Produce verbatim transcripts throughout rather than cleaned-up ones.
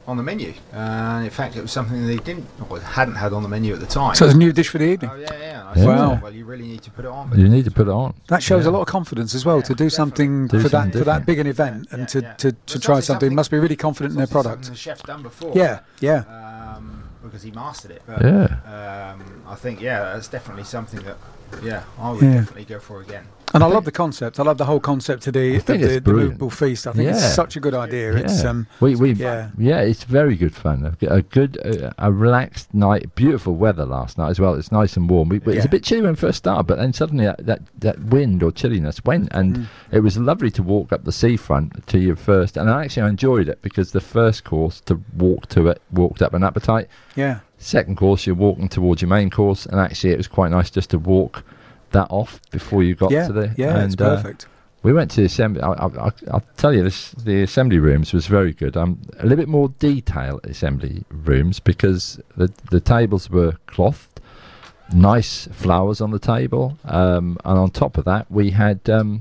on the menu. Uh, in fact, it was something they didn't or hadn't had on the menu at the time. So it's a new dish for the evening. Oh yeah, yeah. I Yeah. said, Wow. well, you really need to put it on. You need to put it on. That shows Yeah. a lot of confidence as well Yeah, to do something Do for something that for that different. big an event and Yeah, to, yeah. to, to It's try obviously something. Must be really confident in their it's obviously product. something the chef's done before. Yeah, yeah. Um, because he mastered it. But, Yeah. Um, I think yeah, that's definitely something that yeah I would Yeah. definitely go for again. And I love the concept. I love the whole concept of the, I of think the, it's the brilliant. movable feast. I think Yeah. it's such a good idea. It's yeah. um, we we yeah. yeah. It's very good fun. A, a good, uh, a relaxed night. Beautiful weather last night as well. It's nice and warm. We, It's Yeah. a bit chilly when we first started, but then suddenly that, that, that wind or chilliness went, and Mm. it was lovely to walk up the seafront to your first. And I actually enjoyed it because the first course to walk to it walked up an appetite. yeah. Second course, you're walking towards your main course, and actually it was quite nice just to walk that off before you got Yeah, to the. yeah, and, it's uh, perfect. we went to the assembly. I, I, I, I'll tell you, this, the assembly rooms was very good. Um, a little bit more detail at assembly rooms because the the tables were clothed, nice flowers on the table, um, and on top of that we had um,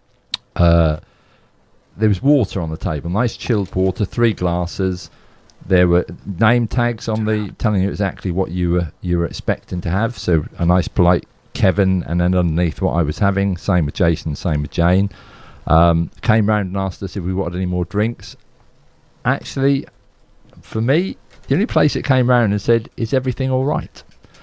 uh, there was water on the table, nice chilled water, three glasses. There were name tags on the telling you exactly what you were you were expecting to have. So a nice polite Kevin, and then underneath what I was having. Same with Jason, same with Jane. Um, came round and asked us if we wanted any more drinks. Actually, for me, the only place it came round and said, "Is everything all right?"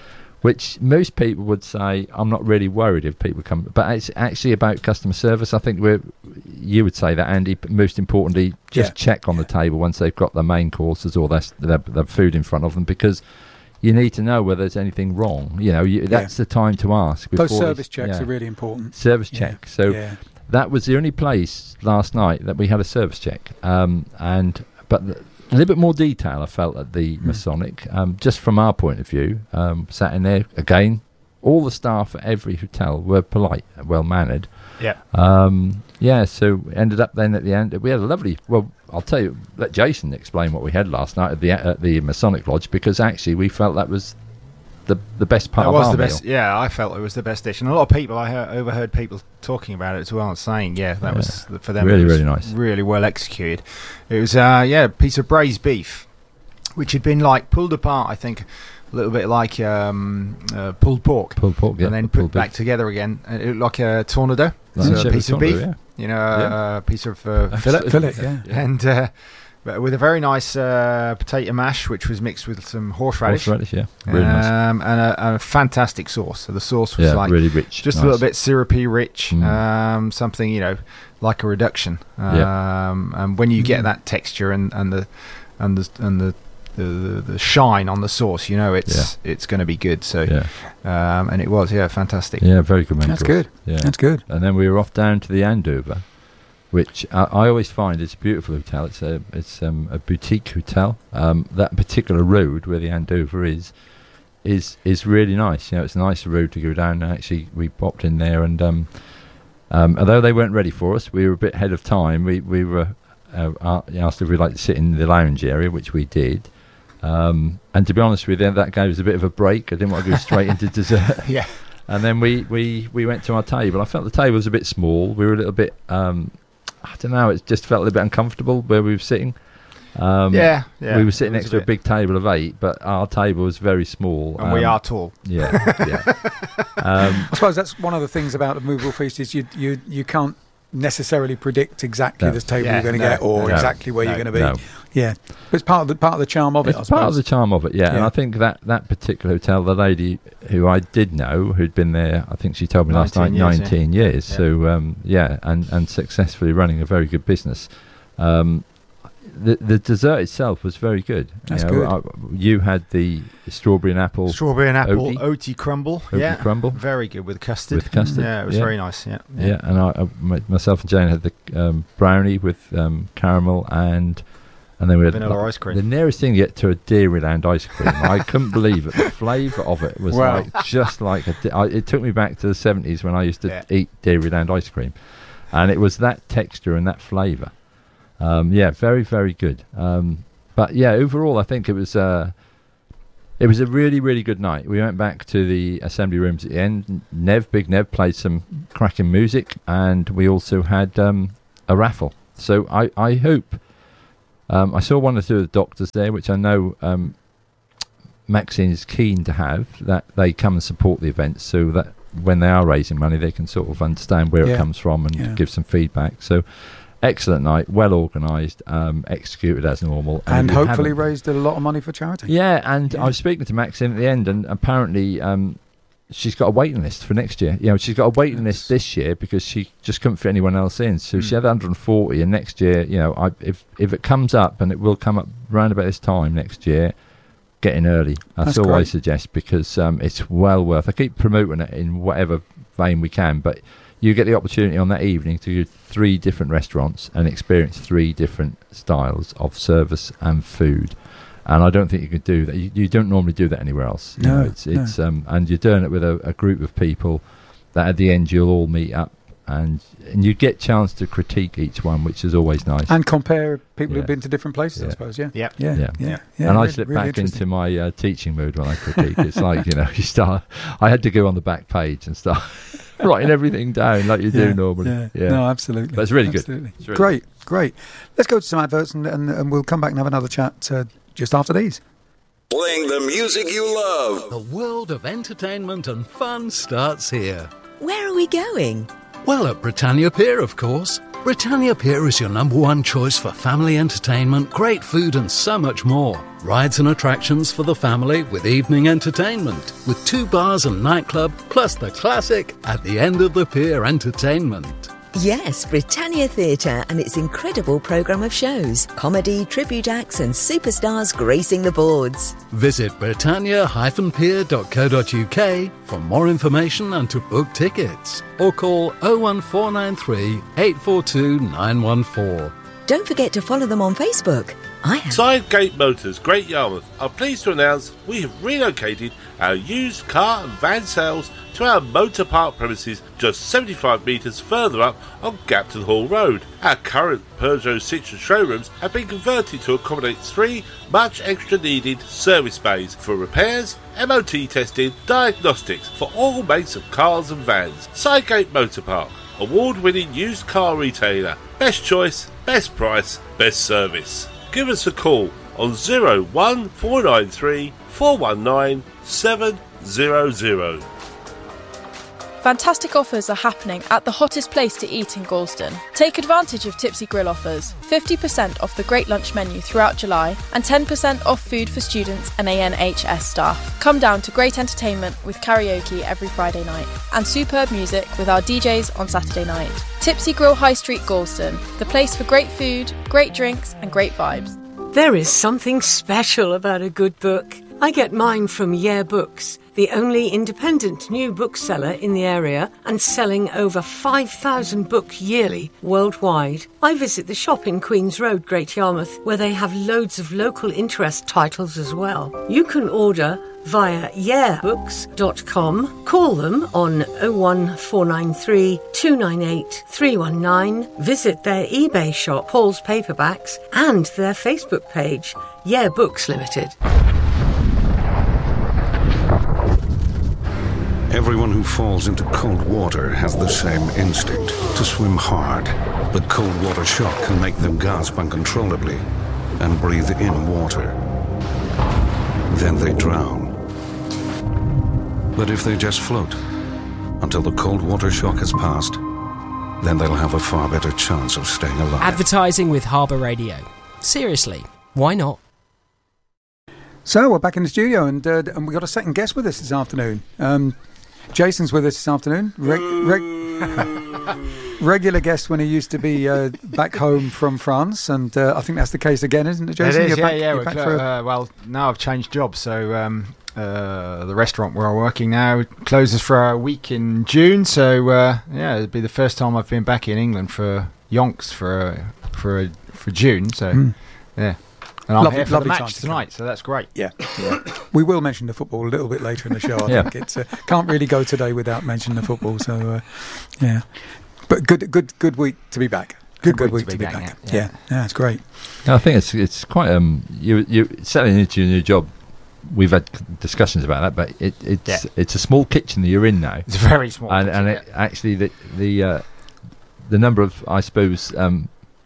Which most people would say, "I'm not really worried if people come," but it's actually about customer service. I think we're, you would say that, Andy. But most importantly, just Yeah. check on the table once they've got their main courses or their, their their food in front of them, because you need to know whether there's anything wrong. You know, you, that's the time to ask. Those before service it's- checks yeah. are really important. Service Yeah, check. So yeah. that was the only place last night that we had a service check. Um, and but the, a little bit more detail I felt at the Mm. Masonic, um, just from our point of view. Um, sat in there again. All the staff at every hotel were polite, well mannered. Yeah. Um, yeah. So ended up then at the end. We had a lovely. Well, I'll tell you. Let Jason explain what we had last night at the at the Masonic Lodge, because actually we felt that was the the best part That of was our the meal. best. Yeah, I felt it was the best dish, and a lot of people I heard, overheard people talking about it as well, and saying, yeah, that Yeah. was for them. Really, it was really nice. really well executed. It was, uh, yeah, a piece of braised beef, which had been like pulled apart, I think, a little bit like um, uh, pulled pork, Pulled pork, yeah, and then pulled put back beef. togeted again. And it looked like a tornado, Like so a a shepherd's piece of tornado, beef, yeah. you know, Yeah. a piece of uh, fillet, Fillet, yeah. and uh, but with a very nice uh, potato mash, which was mixed with some horseradish. Horseradish, yeah, really nice. Um, and a, a fantastic sauce. So the sauce was Yeah, like really rich. just nice. a little bit syrupy, rich, Mm. um, something, you know, like a reduction. Um, Yeah. And when you get Mm. that texture and, and the and the and the, the, the, the shine on the sauce, you know, it's it's going to be good. So, Yeah, um, and it was, yeah, fantastic. yeah, very good. main That's course. good. Yeah, That's good. and then we were off down to the Andover, which I, I always find is a beautiful hotel. It's a it's um, a boutique hotel. Um, that particular road where the Andover is is is really nice. You know, it's a nice road to go down. And actually, we popped in there, and um, um, although they weren't ready for us, we were a bit ahead of time. We we were uh, asked if we'd like to sit in the lounge area, which we did. Um, and to be honest with you, that gave us a bit of a break. I didn't want to go straight into dessert. Yeah. And then we, we, we went to our table. I felt the table was a bit small. We were a little bit, um, I don't know, it just felt a little bit uncomfortable where we were sitting. Um, Yeah, yeah. we were sitting it was next to a bit- big table of eight, but our table was very small. and we Um, are tall. Yeah, yeah. um, I suppose that's one of the things about the movable feast is you you you can't necessarily predict exactly No. the table Yeah, you're going to no, get or no, exactly where no, you're going to be. no. Yeah, but it's part of the part of the charm of it. I It's part of suppose. the charm of it, yeah. And Yeah. I think that, that particular hotel, the lady who I did know, who'd been there, I think she told me last night, nineteen years, yeah. nineteen years. Yeah. So, um, yeah, and, and successfully running a very good business. Um, the the dessert itself was very good. That's you good. I, you had the strawberry and apple Strawberry and apple, Oaty. oaty crumble. Oaty yeah. crumble. Very good with custard. With custard, Yeah, it was yeah. very nice. Yeah. Yeah, and I, I, my- myself and Jane had the um, brownie with um, caramel and and then we had Vanilla like, ice cream. The nearest thing you get to a Dairyland ice cream. I couldn't believe it. The flavour of it was Wow. like just like a. da- I, it took me back to the seventies when I used to Yeah. eat Dairyland ice cream, and it was that texture and that flavour. Um, yeah, very very good. Um, but yeah, overall, I think it was. Uh, It was a really, really good night. We went back to the assembly rooms at the end. Nev, Big Nev, played some cracking music, and we also had um, a raffle. So I, I hope Um, I saw one or two of the doctors there, which I know um, Maxine is keen to have, that they come and support the events, so that when they are raising money, they can sort of understand where Yeah. it comes from and Yeah. give some feedback. So, excellent night, well organised, um, executed as normal. And if you hopefully haven't- raised a lot of money for charity. Yeah, and Yeah. I was speaking to Maxine at the end, and apparently um, she's got a waiting list for next year. You know, she's got a waiting list this year because she just couldn't fit anyone else in. So Mm. she had one hundred forty, and next year, you know, I, if if it comes up, and it will come up round about this time next year, get in early. That's, That's all I great. suggest, because um, it's well worth. I keep promoting it in whatever vein we can, but you get the opportunity on that evening to go to three different restaurants and experience three different styles of service and food. And I don't think you could do that. You, you don't normally do that anywhere else. You No, know, it's it's um, and you're doing it with a, a group of people that at the end you'll all meet up, and and you get chance to critique each one, which is always nice. And compare people Yeah. who've been to different places, I Yeah. suppose. Yeah. Yeah. Yeah. Yeah. Yeah. Yeah. yeah and I really- slip really back interesting. into my uh, teaching mood when I critique. It's like, you know, you start. I had to go on the back page and start writing everything down like you Yeah, do normally. Yeah. Yeah. No, absolutely. But it's really good. Absolutely. It's really great, great. Let's go to some adverts and, and, and we'll come back and have another chat uh, just after these. Playing the music you love. The world of entertainment and fun starts here. Where are we going? Well, at Britannia Pier, of course. Britannia Pier is your number one choice for family entertainment, great food and so much more. Rides and attractions for the family with evening entertainment, with two bars and nightclub, plus the classic At the End of the Pier entertainment. Yes, Britannia Theatre and its incredible programme of shows, comedy, tribute acts and superstars gracing the boards. Visit britannia dash pier dot co dot uk for more information and to book tickets. Or call oh one four nine three, eight four two, nine one four. Don't forget to follow them on Facebook. I have. Sidegate Motors, Great Yarmouth, are pleased to announce we have relocated our used car and van sales to our motor park premises just seventy-five metres further up on Gapton Hall Road. Our current Peugeot Citroën showrooms have been converted to accommodate three much extra needed service bays for repairs, M O T testing, diagnostics for all makes of cars and vans. Sidegate Motor Park, award-winning used car retailer. Best choice, best price, best service. Give us a call on zero one four nine three, four one nine, seven zero zero. Fantastic offers are happening at the hottest place to eat in Galston. Take advantage of Tipsy Grill offers. fifty percent off the Great Lunch menu throughout July and ten percent off food for students and A N H S staff. Come down to great entertainment with karaoke every Friday night and superb music with our D Js on Saturday night. Tipsy Grill High Street Galston, the place for great food, great drinks and great vibes. There is something special about a good book. I get mine from Yeah Books, the only independent new bookseller in the area and selling over five thousand books yearly worldwide. I visit the shop in Queen's Road, Great Yarmouth, where they have loads of local interest titles as well. You can order via yeah books dot com. Call them on oh one four nine three, two nine eight, three one nine. Visit their eBay shop, Paul's Paperbacks, and their Facebook page, Yeah Books Limited. Everyone who falls into cold water has the same instinct, to swim hard. But cold water shock can make them gasp uncontrollably and breathe in water. Then they drown. But if they just float until the cold water shock has passed, then they'll have a far better chance of staying alive. Advertising with Harbour Radio. Seriously, why not? So we're back in the studio, and uh, and we got a second guest with us this afternoon. Um, Jason's with us this afternoon. Reg- reg- regular guest when he used to be uh, back home from France, and uh, I think that's the case again, isn't it, Jason? It is, You're yeah, back, yeah. you're we're back clo- for a- uh, well, now I've changed jobs, so um, uh, the restaurant where I'm working now closes for a week in June. So uh, yeah, it'd be the first time I've been back in England for Yonks for a, for a, for June. So Mm. yeah. And I'm Lovely- here for the lovely time match to tonight, come. so that's great. Yeah, yeah. We will mention the football a little bit later in the show. I Yeah. think it's uh, can't really go today without mentioning the football. So uh, yeah, but good, good, good week to be back. Good, good, week, to be back. yeah. Yeah, yeah, that's great. I think it's it's quite um you you settling into your new job. We've had discussions about that, but it, it's Yeah. it's a small kitchen that you're in now, It's very small. and and kitchen, it, actually the the uh, the number of I suppose um,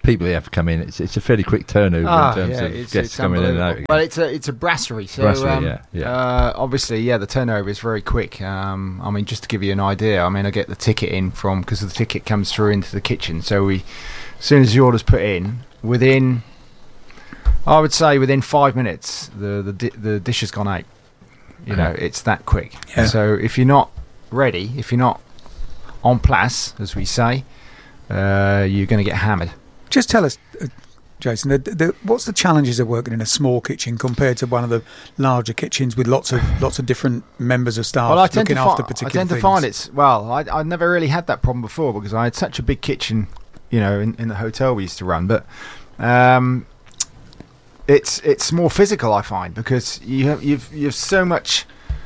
people who have come in, it's it's a fairly quick turnover Ah, in terms yeah, of it's- guests it's coming in and out. unbelievable. Well, it's a it's a brasserie, so Brasserie, um, yeah, yeah. Uh, obviously, yeah, the turnover is very quick. Um, I mean, just to give you an idea, I mean, I get the ticket in from because the ticket comes through into the kitchen. So we, as soon as the order's put in, within, I would say within five minutes, the the di- the dish has gone out. You know, Yeah. it's that quick. Yeah. So if you're not ready, if you're not en place, as we say, uh, you're going to get hammered. Just tell us, uh, Jason, the, the, what's the challenges of working in a small kitchen compared to one of the larger kitchens with lots of lots of different members of staff Well, I tend looking to after fi- particular I tend things? to find it's well. I I never really had that problem before because I had such a big kitchen, you know, in, in the hotel we used to run. But um, it's it's more physical, I find, because you have you've you've so much.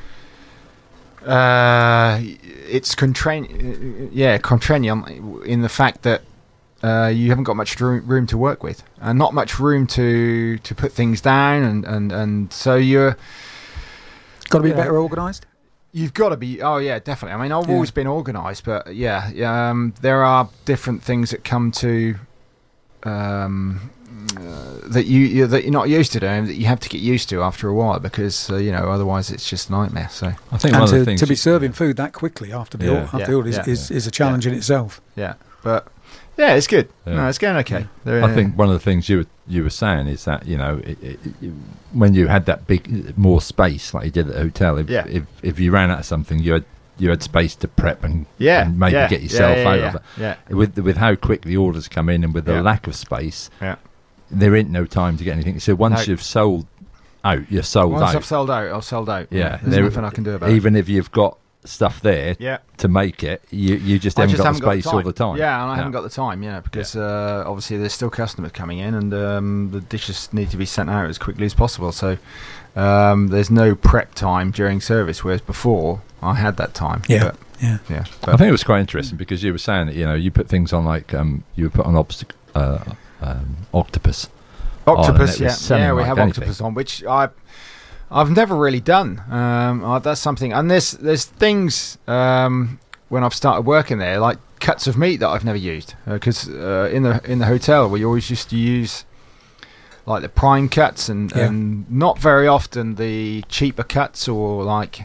Uh, it's contrain, yeah, contraignant in the fact that uh, you haven't got much room, room to work with, and not much room to to put things down, and and and so you're got to be you know, better organised. You've got to be. Oh yeah, definitely. I mean, I've Yeah. always been organised, but yeah, um, there are different things that come to um, uh, that you, you that you're not used to doing, that you have to get used to after a while, because uh, you know, otherwise it's just a nightmare. So I think And one of to, the things to be you- serving food that quickly after the Yeah. order, after Yeah, the order is, yeah, is, yeah. is a challenge in itself. yeah, but yeah, it's good. Yeah. No, it's going okay. There- I think one of the things you were, you were saying is that, you know, it, it, it, when you had that big more space like you did at the hotel, if, Yeah. if if you ran out of something, you had you had space to prep and, Yeah, and maybe yeah, get yourself yeah, yeah, out yeah, of it. yeah. With with how quick the orders come in and with the Yeah. lack of space, Yeah. there ain't no time to get anything. So once No. you've sold out, you're sold Once out. I've sold out, I've sold out. Yeah, There's there- nothing I can do about it. even if you've got stuff there Yeah. to make it, you you just I haven't just got haven't the space all the time. Yeah, and I haven't got the time, yeah, because uh, obviously there's still customers coming in, and um, the dishes need to be sent out as quickly as possible. So um, there's no prep time during service, whereas before I had that time. Yeah, but, yeah. yeah. I think it was quite interesting because you were saying that, you know, you put things on like um, you would put on obstac- uh, um, octopus. on, and Octopus, it was yeah, selling yeah, we like have anything. octopus on, which I, I've never really done. Um, uh, that's something, and there's there's things um, when I've started working there, like cuts of meat that I've never used, because uh, in the in the hotel we always used to use like the prime cuts, and, Yeah. and not very often the cheaper cuts, or like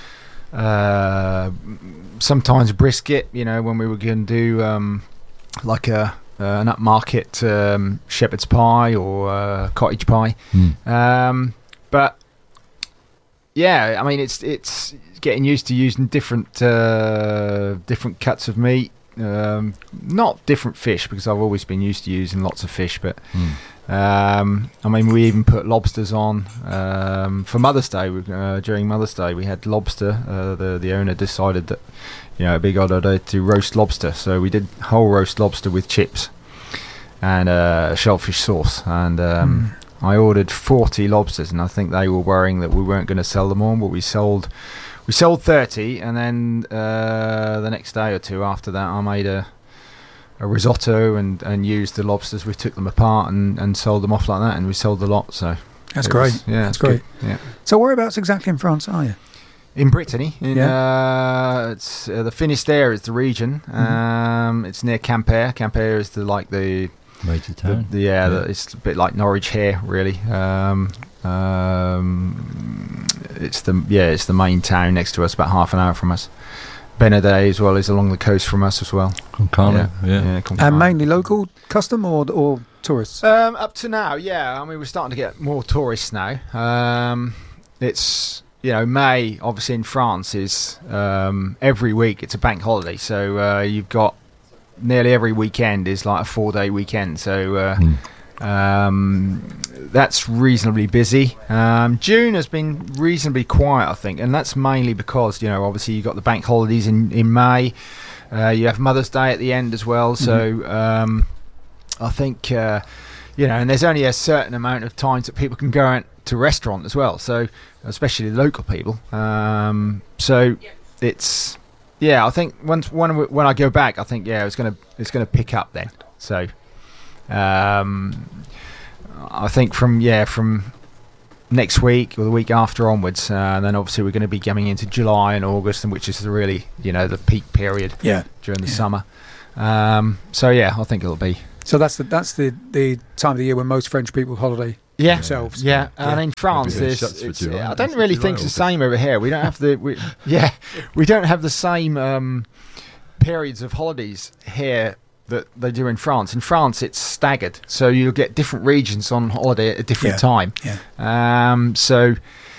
uh, sometimes brisket. You know, when we were going to do um, like a uh, an upmarket um, shepherd's pie or uh, cottage pie. Mm. Um, but yeah, I mean, it's it's getting used to using different uh, different cuts of meat. Um, not different fish, because I've always been used to using lots of fish. But Mm. um, I mean, we even put lobsters on um, for Mother's Day. We, uh, during Mother's Day, we had lobster. Uh, the the owner decided that, you know, a big odd idea to roast lobster, so we did whole roast lobster with chips and uh, shellfish sauce. And um, I ordered forty lobsters, and I think they were worrying that we weren't going to sell them all, but we sold we sold thirty, and then uh, the next day or two after that, I made a a risotto and, and used the lobsters. We took them apart and, and sold them off like that, and we sold a lot. So That's it great. was- yeah, That's it's good. great. Yeah. So whereabouts exactly in France are you? In Brittany, in uh, it's uh, the Finistère is the region. Um, it's near Quimper. Quimper is the like the, Major the, town. the yeah, Yeah. The, it's a bit like Norwich here, really. Um, um, it's the yeah, it's the main town next to us, about half an hour from us. Benedey as well is along the coast from us as well. Concarneau, yeah. yeah Concarneau. And mainly local custom or or tourists? Um, up to now, yeah. I mean, we're starting to get more tourists now. Um, it's, you know, May, obviously in France, is um, every week it's a bank holiday. So uh, you've got nearly every weekend is like a four-day weekend. So uh, Mm. um, that's reasonably busy. Um, June has been reasonably quiet, I think. And that's mainly because, you know, obviously you've got the bank holidays in, in May. Uh, you have Mother's Day at the end as well. So... Um, I think, uh, you know, and there's only a certain amount of times that people can go out to restaurant as well. So, especially the local people. Um, so, it's, yeah. I think once when we- when I go back, I think yeah, it's gonna it's gonna pick up then. So, um, I think from yeah from next week or the week after onwards, uh, and then obviously we're going to be coming into July and August, and which is the really, you know, the peak period Yeah. during the Yeah. summer. Um, so yeah, I think it'll be So that's the that's the, the time of the year when most French people holiday yeah. themselves. Yeah, and yeah. in France, Everything there's, shuts for it's, July. I don't It's really July, think it's the August. same over here. We don't have the we, yeah, we don't have the same um, periods of holidays here that they do in France. In France, it's staggered, so you'll get different regions on holiday at a different Yeah. time. Yeah. Um, so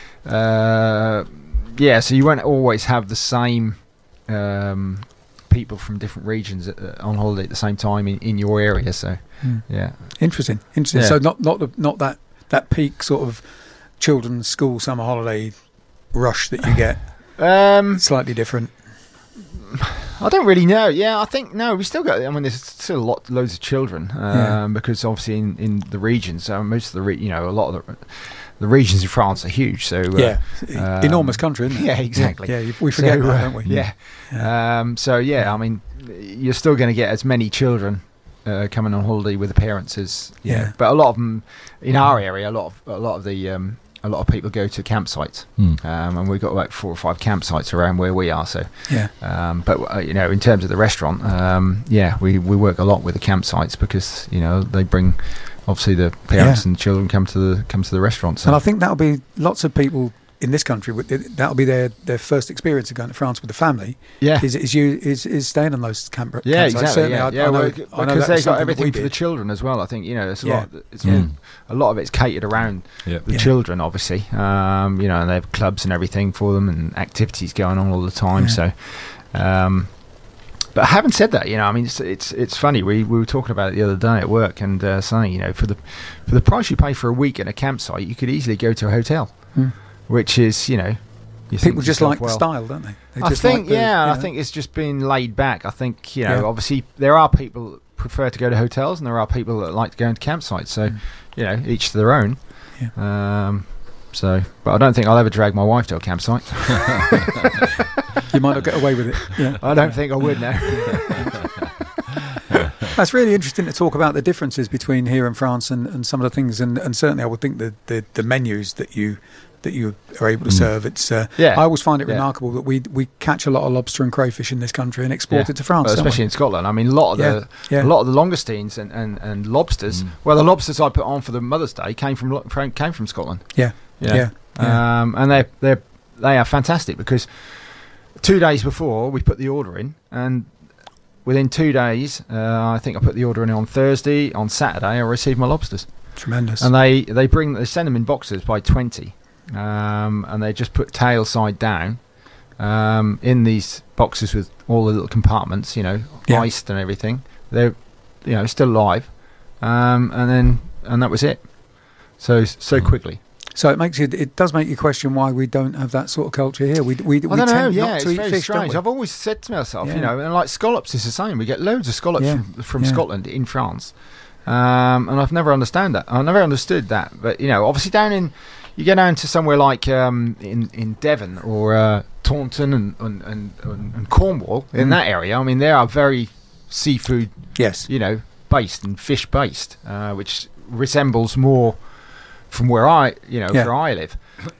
uh, yeah, so you won't always have the same. Um, people from different regions at, uh, on holiday at the same time in, in your area. So, Mm. yeah, Interesting. Interesting. Yeah. So not not the, not that that peak sort of children's school summer holiday rush that you get. um, Slightly different. I don't really know. Yeah, I think no, we still got. I mean, there's still a lot, loads of children um, Yeah. because obviously in, in the regions, uh, most of the re- you know a lot of the the regions in France are huge. So uh, yeah. um, Enormous country, isn't it? Yeah, exactly. Yeah, yeah, we forget So, that, uh, don't we? Yeah. Um, so yeah, I mean, you're still going to get as many children uh, coming on holiday with the parents as you Yeah. know. But a lot of them in our area, a lot of a lot of the um, a lot of people go to campsites, Hmm. um, and we've got like four or five campsites around where we are. So, Yeah. um, but uh, you know, in terms of the restaurant, um, yeah, we we work a lot with the campsites because you know they bring. Obviously, the parents Yeah. and children come to the come to the restaurant. So. And I think that'll be lots of people in this country. would- That'll be their, their first experience of going to France with the family. Yeah. Is is you is, is staying on those camp. Yeah, campsites. exactly. Certainly, Yeah, I, yeah I know, well, I know because that they've was got something that everything we for the did. children as well. I think you know, it's a Yeah. lot. It's Mm. a lot of it's catered around Yeah. the Yeah. children, obviously. Um, you know, and they have clubs and everything for them, and activities going on all the time. Yeah. So, um, but having said that, you know, I mean, it's it's, it's funny. We, we were talking about it the other day at work, and uh, saying, you know, for the for the price you pay for a week at a campsite, you could easily go to a hotel, Mm. which is, you know, you think People to just yourself, like the well, style, don't they? They I just think, like the, yeah, you I know. think it's just been laid back. I think, you know, Yeah. obviously there are people that prefer to go to hotels, and there are people that like to go into campsites. So, Mm. you know, each to their own. Yeah. Um, so, but I don't think I'll ever drag my wife to a campsite. You might not get away with it. Yeah. I don't think I would now. That's really interesting to talk about the differences between here and France and, and some of the things, and, and certainly I would think the, the, the menus that you that you are able to Mm. serve. It's uh, Yeah. I always find it Yeah. remarkable that we we catch a lot of lobster and crayfish in this country and export Yeah. it to France, Well, don't especially we? in Scotland. I mean, a lot of Yeah, the yeah. a lot of the longestines and, and, and lobsters. Mm. Well, the lobsters I put on for the Mother's Day came from lo- from- came from Scotland. Yeah, You know? yeah, yeah. Um, and they they they are fantastic because two days before we put the order in, and within two days, uh, I think I put the order in on Thursday. On Saturday, I received my lobsters, Tremendous. and they they bring they send them in boxes by twenty, um, and they just put tail side down um, in these boxes with all the little compartments, you know, Yeah. iced and everything. They're you know still alive, um, and then and that was it. So so Mm. quickly. So it makes you. It does make you question why we don't have that sort of culture here. We we, we I don't know. tend Yeah, not it's to eat very fish, don't strange. we? I've always said to myself, Yeah. you know, and like scallops is the same. We get loads of scallops Yeah. from, from Yeah. Scotland in France, um, and I've never understand that. I never understood that. But you know, obviously down in, you go down to somewhere like um, in in Devon or uh, Taunton and and, and, and and Cornwall in Mm. that area. I mean, they are very seafood, Yes. you know, based and fish based, uh, which resembles more from where I, you know, Yeah. where I live.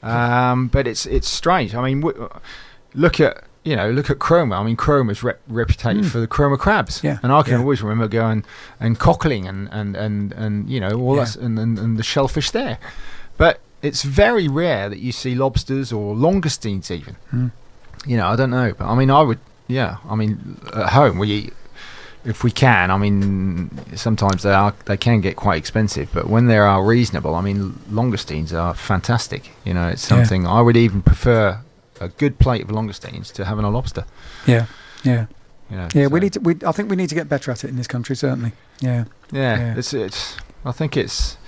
Um, but it's it's strange. I mean, w- look at you know look at Cromer. I mean, Cromer's rep- reputed Mm. for the Cromer crabs. Yeah, and I can yeah. always remember going and cockling and and and, and you know all Yeah. that and, and and the shellfish there. But it's very rare that you see lobsters or longestines even. Mm. You know, I don't know, but I mean, I would. Yeah, I mean, at home we eat. If we can, I mean, sometimes they are they can get quite expensive, but when they are reasonable, I mean, longestines are fantastic. You know, it's Yeah. something I would even prefer a good plate of longestines to having a lobster. Yeah. Yeah. You know, Yeah. We so- need to. We, I think we need to get better at it in this country. Certainly. Yeah. Yeah, yeah. it's it's. I think it's.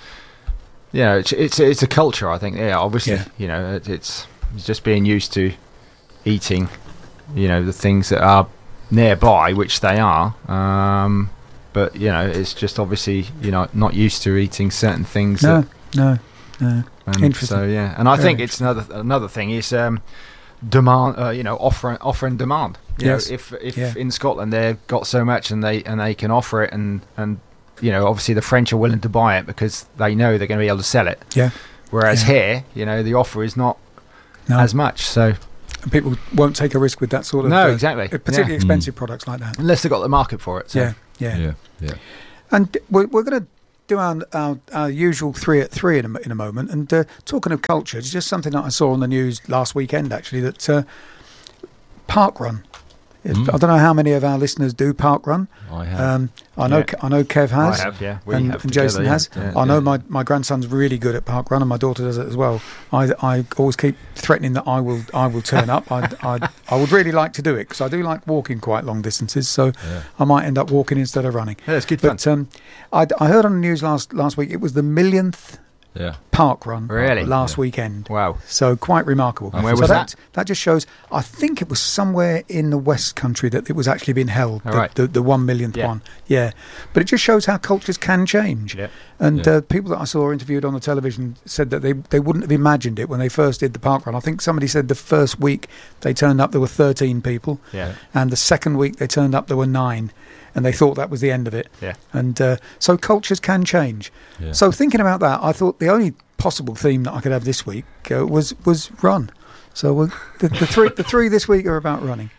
Yeah, it's it's it's a culture. I think. Yeah, obviously, Yeah. you know, it, it's it's just being used to eating, you know, the things that are nearby, which they are. Um, but you know, it's just obviously you know not used to eating certain things. No. That, No. No. and Interesting. So yeah, and I Very think it's another another thing is um, demand. Uh, you know, offer offer and demand. You Yes. know, if if Yeah. in Scotland they've got so much and they and they can offer it and and you know obviously the French are willing to buy it because they know they're going to be able to sell it. Yeah. Whereas Yeah. here, you know, the offer is not No. as much. So And people won't take a risk with that sort of. no, uh, exactly. particularly Yeah. expensive products like that. Unless they've got the market for it. So. Yeah. Yeah. Yeah, yeah. And we're, we're going to do our, our our usual three at three in a, in a moment. And uh, talking of culture, it's just something that I saw on the news last weekend, actually, that uh, Parkrun. Mm. I don't know how many of our listeners do Parkrun. I have. Um, I know. Yeah. I know Kev has. I have, yeah. We and, have and together, Jason yeah. has. Yeah, I know yeah. my, my grandson's really good at Parkrun, and my daughter does it as well. I, I always keep threatening that I will I will turn up. I, I I would really like to do it because I do like walking quite long distances. So Yeah. I might end up walking instead of running. Yeah, it's good But um, I, I heard on the news last last week it was the millionth Yeah. Parkrun Really? last Yeah. weekend. Wow. So quite remarkable. And where so was that? that? That just shows. I think it was somewhere in the West Country that it was actually being held. All the, right. the the one millionth Yeah. one. Yeah, but it just shows how cultures can change. Yeah. And Yeah. uh, people that I saw interviewed on the television said that they they wouldn't have imagined it when they first did the parkrun. I think somebody said the first week they turned up there were thirteen people, Yeah. and the second week they turned up there were nine, and they thought that was the end of it. Yeah. And uh, so cultures can change. Yeah. So thinking about that, I thought the only possible theme that I could have this week uh, was was run. So we'll, the, the three the three this week are about running.